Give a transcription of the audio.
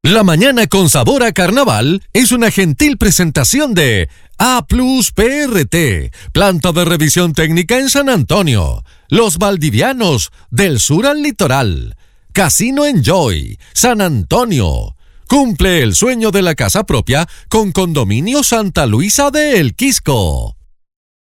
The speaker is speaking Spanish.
La mañana con sabor a carnaval es una gentil presentación de A Plus PRT, planta de revisión técnica en San Antonio. Los Valdivianos, del sur al litoral. Casino Enjoy, San Antonio. Cumple el sueño de la casa propia con Condominio Santa Luisa de El Quisco.